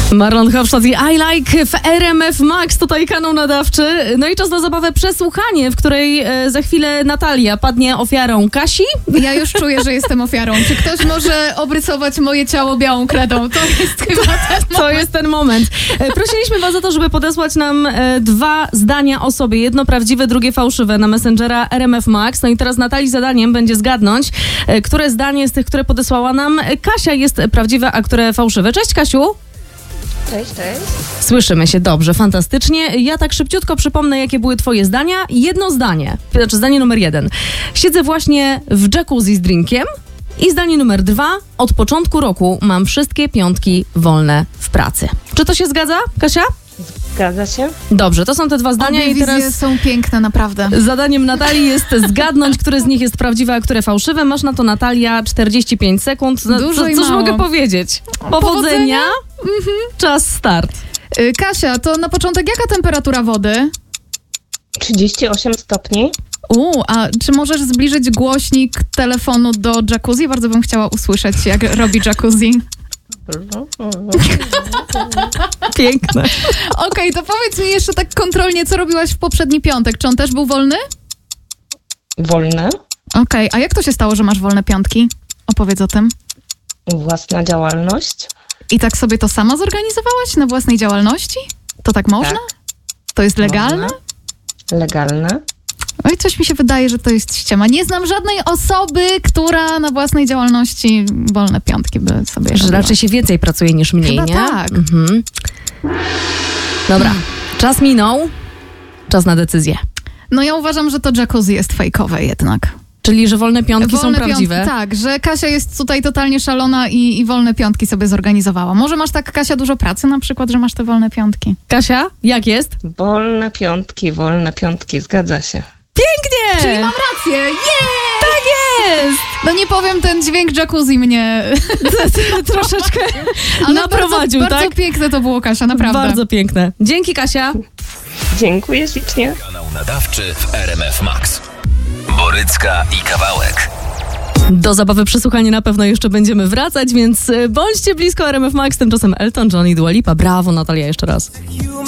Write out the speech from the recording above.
Marlon Hofstadt i I Like w RMF Max, tutaj kanał nadawczy. No i czas na zabawę Przesłuchanie, w której za chwilę Natalia padnie ofiarą Kasi. Ja już czuję, że jestem ofiarą. Czy ktoś może obrysować moje ciało białą kredą? To jest chyba ten moment. To jest ten moment. Prosiliśmy was o to, żeby podesłać nam 2 zdania o sobie. Jedno prawdziwe, drugie fałszywe na Messengera RMF Max. No i teraz Natalii zadaniem będzie zgadnąć, które zdanie z tych, które podesłała nam Kasia jest prawdziwe, a które fałszywe. Cześć, Kasiu. Cześć. Słyszymy się dobrze, fantastycznie. Ja tak szybciutko przypomnę, jakie były twoje zdania. Jedno zdanie, znaczy zdanie numer 1. Siedzę właśnie w jacuzzi z drinkiem. I zdanie numer 2. Od początku roku mam wszystkie piątki wolne w pracy. Czy to się zgadza, Kasia? Zgadza się? Dobrze, to są te 2 zdania. Obie I teraz wizje są piękne, naprawdę. zadaniem Natalii jest zgadnąć, które z nich jest prawdziwe, a które fałszywe. Masz na to, Natalia, 45 sekund. No, Dużo i cóż mało. mogę powiedzieć? Powodzenia. Czas start. Kasia, to na początek jaka temperatura wody? 38 stopni. A czy możesz zbliżyć głośnik telefonu do jacuzzi? Bardzo bym chciała usłyszeć, jak robi jacuzzi. Piękne. Okej, to powiedz mi jeszcze tak kontrolnie, co robiłaś w poprzedni piątek? Czy on też był wolny? Wolne. Okej, a jak to się stało, że masz wolne piątki? Opowiedz o tym. Własna działalność. I tak sobie to sama zorganizowałaś na własnej działalności? To tak można? Tak. To jest legalne? Legalne. Oj, coś mi się wydaje, że to jest ściema. Nie znam żadnej osoby, która na własnej działalności wolne piątki by sobie Że robiła. raczej się więcej pracuje niż mniej, Chyba nie? tak. Mhm. Dobra, czas minął. Czas na decyzję. No ja uważam, że to jacuzzi jest fejkowe jednak. Czyli, że wolne piątki są prawdziwe. Piątki, tak, że Kasia jest tutaj totalnie szalona i wolne piątki sobie zorganizowała. Może masz tak, Kasia, dużo pracy na przykład, że masz te wolne piątki? Kasia, jak jest? Wolne piątki. Zgadza się. Pięknie! Czyli mam rację! Yeah! Tak jest! No nie powiem, ten dźwięk jacuzzi mnie Troszeczkę ale naprowadził, bardzo, tak? Bardzo piękne to było, Kasia, naprawdę. Bardzo piękne. Dzięki, Kasia. Dziękuję ślicznie. Kanał nadawczy w RMF Max. Borycka i Kawałek. Do zabawy Przesłuchanie na pewno jeszcze będziemy wracać, więc bądźcie blisko RMF Max. Tymczasem Elton John i Dua Lipa. Brawo, Natalia, jeszcze raz.